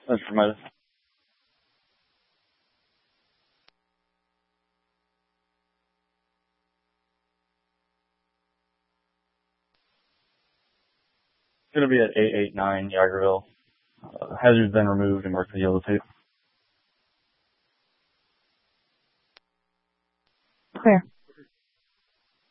That's for my. It's going to be at 889 Yagerville. Hazard's been removed and marked with yellow tape. Clear.